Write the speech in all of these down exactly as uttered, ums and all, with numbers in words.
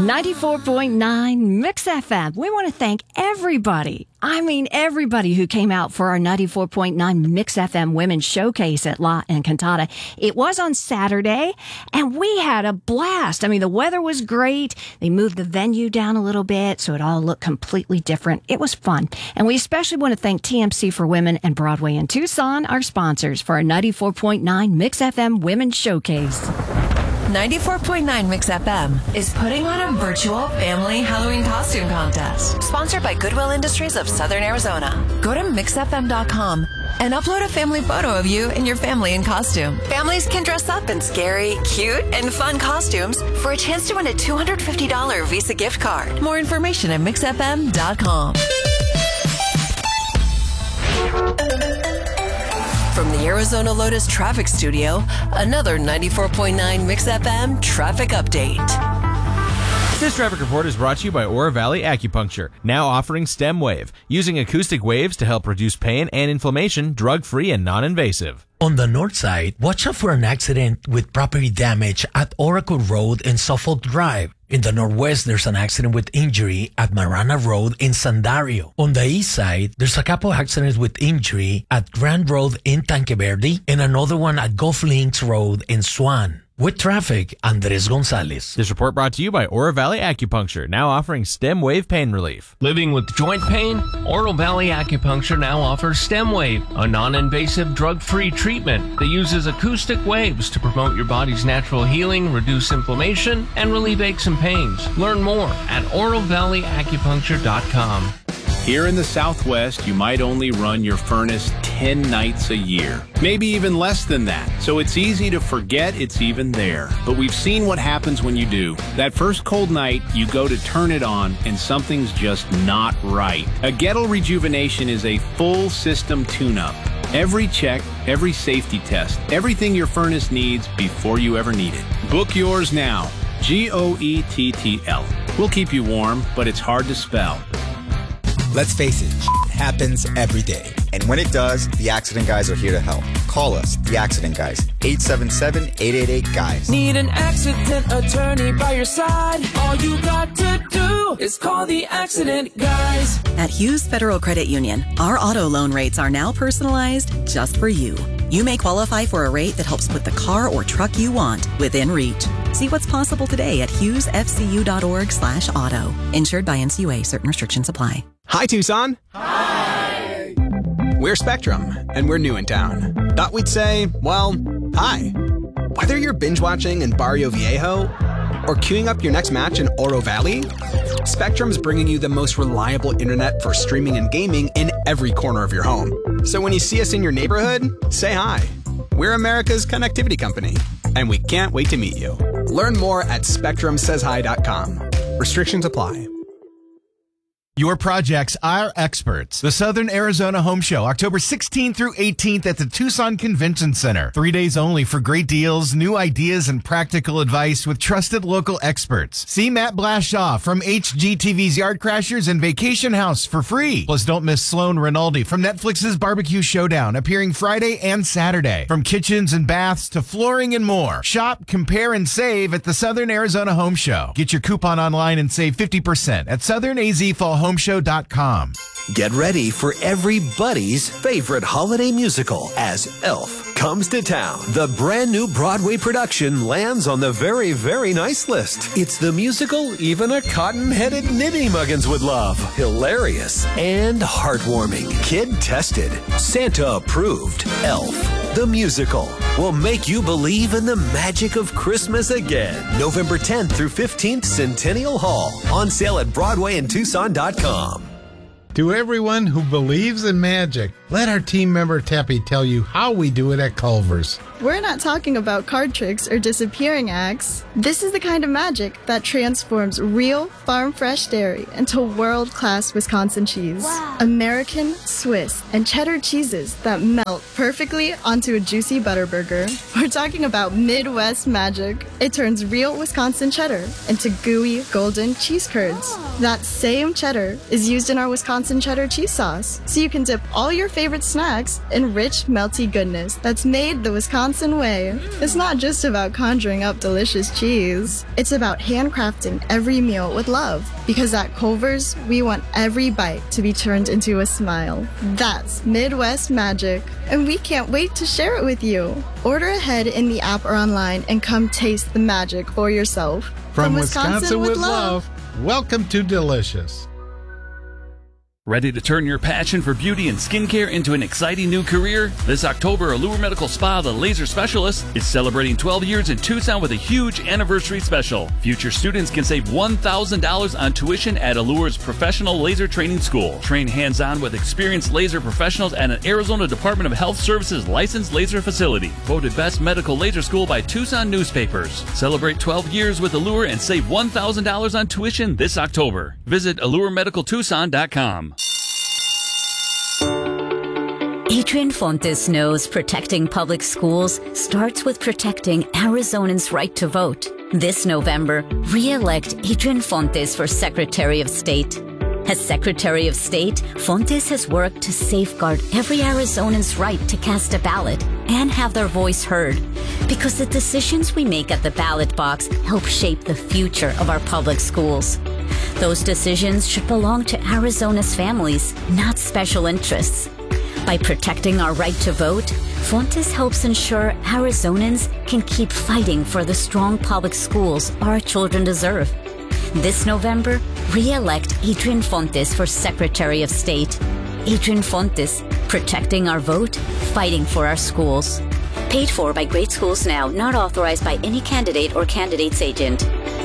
ninety-four point nine Mix F M. We want to thank everybody. I mean, everybody who came out for our ninety-four point nine Mix F M Women's Showcase at La Encantada. It was on Saturday, and we had a blast. I mean, the weather was great. They moved the venue down a little bit, so it all looked completely different. It was fun. And we especially want to thank T M C for Women and Broadway in Tucson, our sponsors, for our ninety-four point nine Mix F M Women's Showcase. ninety-four point nine Mix F M is putting on a virtual family Halloween costume contest sponsored by Goodwill Industries of Southern Arizona. Go to mix f m dot com and upload a family photo of you and your family in costume. Families can dress up in scary, cute, and fun costumes for a chance to win a two hundred fifty dollars Visa gift card. More information at mix f m dot com. From the Arizona Lotus Traffic Studio, another ninety-four point nine Mix F M traffic update. This traffic report is brought to you by Oro Valley Acupuncture, now offering STEM Wave, using acoustic waves to help reduce pain and inflammation, drug-free and non-invasive. On the north side, watch out for an accident with property damage at Oracle Road and Suffolk Drive. In the northwest, there's an accident with injury at Marana Road in Sandario. On the east side, there's a couple accidents with injury at Grand Road in Tanqueverde and another one at Gulf Links Road in Swan. With traffic, Andres Gonzalez. This report brought to you by Oro Valley Acupuncture, now offering STEM Wave pain relief. Living with joint pain? Oro Valley Acupuncture now offers STEM Wave, a non-invasive, drug-free treatment that uses acoustic waves to promote your body's natural healing, reduce inflammation, and relieve aches and pains. Learn more at oro valley acupuncture dot com. Here in the Southwest, you might only run your furnace ten nights a year, maybe even less than that. So it's easy to forget it's even there. But we've seen what happens when you do. That first cold night, you go to turn it on and something's just not right. A Gettle Rejuvenation is a full system tune-up. Every check, every safety test, everything your furnace needs before you ever need it. Book yours now. G O E T T L. We'll keep you warm, but it's hard to spell. Let's face it, it happens every day. And when it does, the Accident Guys are here to help. Call us, the Accident Guys, eight seven seven, eight eight eight, GUYS. Need an accident attorney by your side? All you got to do is call the Accident Guys. At Hughes Federal Credit Union, our auto loan rates are now personalized just for you. You may qualify for a rate that helps put the car or truck you want within reach. See what's possible today at hughes f c u dot org slash auto. Insured by N C U A. Certain restrictions apply. Hi, Tucson. Hi. We're Spectrum, and we're new in town. Thought we'd say, well, hi. Whether you're binge-watching in Barrio Viejo or queuing up your next match in Oro Valley, Spectrum's bringing you the most reliable internet for streaming and gaming in every corner of your home. So when you see us in your neighborhood, say hi. We're America's connectivity company, and we can't wait to meet you. Learn more at spectrum says hi dot com. Restrictions apply. Your projects, our experts. The Southern Arizona Home Show, October sixteenth through eighteenth at the Tucson Convention Center. Three days only for great deals, new ideas, and practical advice with trusted local experts. See Matt Blashaw from H G T V's Yard Crashers and Vacation House for free. Plus, don't miss Sloan Rinaldi from Netflix's Barbecue Showdown, appearing Friday and Saturday. From kitchens and baths to flooring and more. Shop, compare, and save at the Southern Arizona Home Show. Get your coupon online and save fifty percent at southern a z fall home show dot com. Get ready for everybody's favorite holiday musical as Elf comes to town. The brand new Broadway production lands on the very, very nice list. It's the musical even a cotton-headed nitty muggins would love. Hilarious and heartwarming. Kid-tested. Santa-approved. Elf, the musical, will make you believe in the magic of Christmas again. November tenth through fifteenth, Centennial Hall. On sale at Broadway and Tucson dot com. To everyone who believes in magic, let our team member Teppy tell you how we do it at Culver's. We're not talking about card tricks or disappearing acts. This is the kind of magic that transforms real farm-fresh dairy into world-class Wisconsin cheese. Wow. American, Swiss, and cheddar cheeses that melt perfectly onto a juicy butter burger. We're talking about Midwest magic. It turns real Wisconsin cheddar into gooey, golden cheese curds. Oh. That same cheddar is used in our Wisconsin cheddar cheese sauce, so you can dip all your favorite snacks in rich, melty goodness that's made the Wisconsin Wisconsin way. It's not just about conjuring up delicious cheese. It's about handcrafting every meal with love. Because at Culver's, we want every bite to be turned into a smile. That's Midwest magic. And we can't wait to share it with you. Order ahead in the app or online and come taste the magic for yourself. From, From Wisconsin, Wisconsin with, with love. love, welcome to Delicious. Ready to turn your passion for beauty and skincare into an exciting new career? This October, Allure Medical Spa, the laser specialist, is celebrating twelve years in Tucson with a huge anniversary special. Future students can save one thousand dollars on tuition at Allure's Professional Laser Training School. Train hands-on with experienced laser professionals at an Arizona Department of Health Services licensed laser facility. Voted Best Medical Laser School by Tucson newspapers. Celebrate twelve years with Allure and save one thousand dollars on tuition this October. Visit allure medical tucson dot com. Adrian Fontes knows protecting public schools starts with protecting Arizonans' right to vote. This November, re-elect Adrian Fontes for Secretary of State. As Secretary of State, Fontes has worked to safeguard every Arizonan's right to cast a ballot and have their voice heard, because the decisions we make at the ballot box help shape the future of our public schools. Those decisions should belong to Arizona's families, not special interests. By protecting our right to vote, Fontes helps ensure Arizonans can keep fighting for the strong public schools our children deserve. This November, re-elect Adrian Fontes for Secretary of State. Adrian Fontes, protecting our vote, fighting for our schools. Paid for by Great Schools Now, not authorized by any candidate or candidate's agent.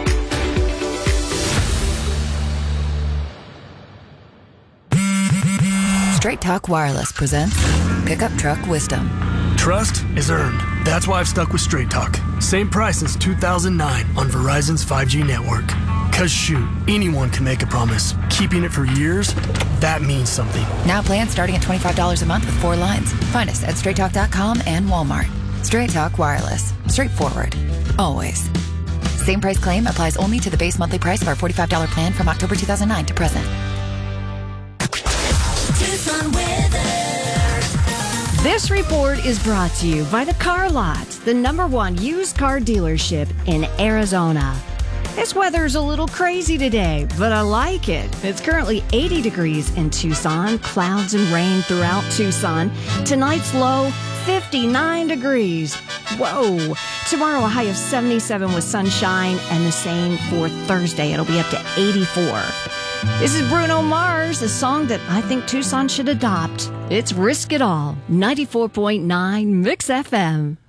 Straight Talk Wireless presents Pickup Truck Wisdom. Trust is earned. That's why I've stuck with Straight Talk. Same price since two thousand nine on Verizon's five G network. Cause shoot, anyone can make a promise. Keeping it for years, that means something. Now plans starting at twenty-five dollars a month with four lines. Find us at straight talk dot com and Walmart. Straight Talk Wireless. Straightforward. Always. Same price claim applies only to the base monthly price of our forty-five dollars plan from October two thousand nine to present. This report is brought to you by the Car Lot, the number one used car dealership in Arizona. This weather's a little crazy today, but I like it. It's currently eighty degrees in Tucson, clouds and rain throughout Tucson. Tonight's low, fifty-nine degrees. Whoa. Tomorrow, a high of seventy-seven with sunshine, and the same for Thursday. It'll be up to eighty-four. This is Bruno Mars, a song that I think Tucson should adopt. It's Risk It All, ninety-four point nine Mix F M.